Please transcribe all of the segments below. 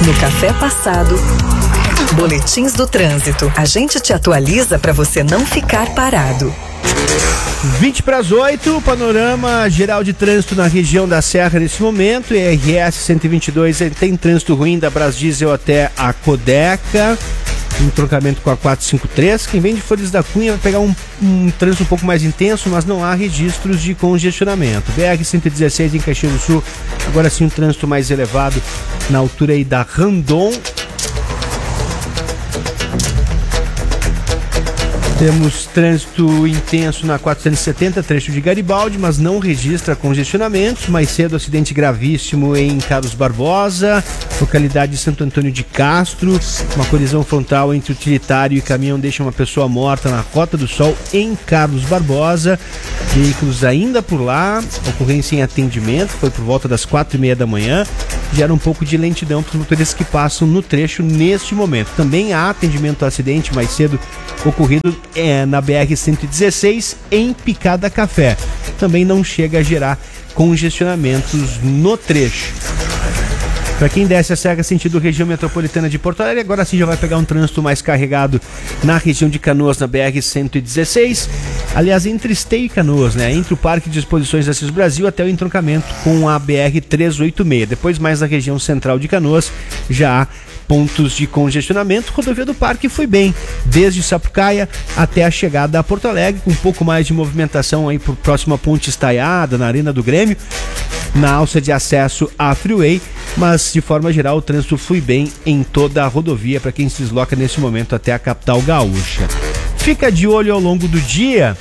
No Café Passado, boletins do trânsito. A gente te atualiza para você não ficar parado. 7:20, panorama geral de trânsito na região da Serra nesse momento. RS 122 tem trânsito ruim da Brasdiesel até a Codeca, em trocamento com a 453. Quem vem de Flores da Cunha vai pegar um trânsito um pouco mais intenso, mas não há registros de congestionamento. BR 116 em Caxias do Sul, agora sim um trânsito mais elevado na altura aí da Randon. Temos trânsito intenso na 470, trecho de Garibaldi, mas não registra congestionamentos. Mais cedo, acidente gravíssimo em Carlos Barbosa, localidade de Santo Antônio de Castro. Uma colisão frontal entre utilitário e caminhão deixa uma pessoa morta na Rota do Sol, em Carlos Barbosa. Veículos ainda por lá, ocorrência em atendimento, foi por volta das 4:30 da manhã. Gera um pouco de lentidão para os motoristas que passam no trecho neste momento. Também há atendimento ao acidente mais cedo ocorrido na BR-116 em Picada Café. Também não chega a gerar congestionamentos no trecho. Para quem desce a serra sentido região metropolitana de Porto Alegre, agora sim já vai pegar um trânsito mais carregado na região de Canoas, na BR-116. Aliás, entre Esteio e Canoas, né? Entre o Parque de Exposições da Assis Brasil até o entroncamento com a BR-386. Depois, mais na região central de Canoas, já há pontos de congestionamento. Rodovia do Parque foi bem, desde Sapucaia até a chegada a Porto Alegre, com um pouco mais de movimentação aí próximo à Ponte Estaiada, na Arena do Grêmio, na alça de acesso à Freeway, mas de forma geral o trânsito flui bem em toda a rodovia para quem se desloca nesse momento até a capital gaúcha. Fica de olho ao longo do dia,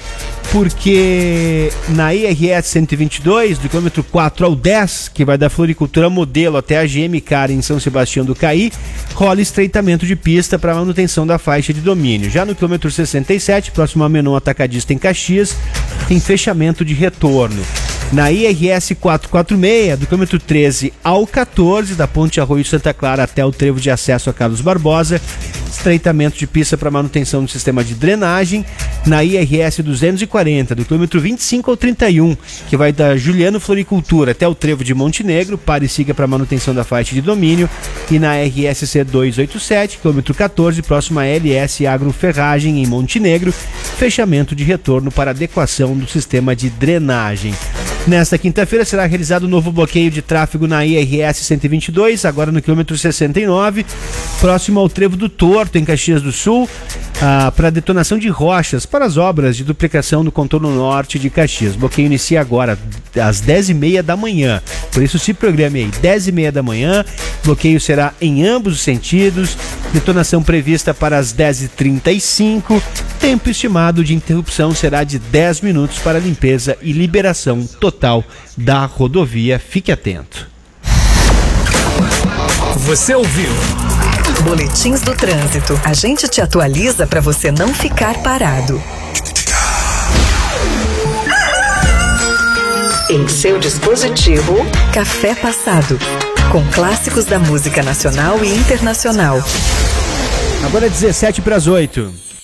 porque na IRS 122, do quilômetro 4 ao 10, que vai da Floricultura Modelo até a GM Car em São Sebastião do Caí, rola estreitamento de pista para manutenção da faixa de domínio. Já no quilômetro 67, próximo a Menon Atacadista em Caxias, tem fechamento de retorno. Na IRS 446, do quilômetro 13 ao 14, da Ponte Arroio Santa Clara até o trevo de acesso a Carlos Barbosa, estreitamento de pista para manutenção do sistema de drenagem. Na IRS 240, do quilômetro 25 ao 31, que vai da Juliano Floricultura até o trevo de Montenegro, pare e siga para manutenção da faixa de domínio. E na RSC 287, quilômetro 14, próximo a LS Agroferragem em Montenegro, fechamento de retorno para adequação do sistema de drenagem. Nesta quinta-feira será realizado um novo bloqueio de tráfego na IRS 122, agora no quilômetro 69, próximo ao trevo do Torto, em Caxias do Sul, para detonação de rochas para as obras de duplicação do contorno norte de Caxias. O bloqueio inicia agora às 10:30 da manhã, por isso se programe aí, 10:30 da manhã, bloqueio será em ambos os sentidos, detonação prevista para as 10:35, tempo estimado de interrupção será de 10 minutos para limpeza e liberação total da rodovia. Fique atento. Você ouviu Boletins do Trânsito. A gente te atualiza para você não ficar parado. Em seu dispositivo, Café Passado, com clássicos da música nacional e internacional. Agora 7:17.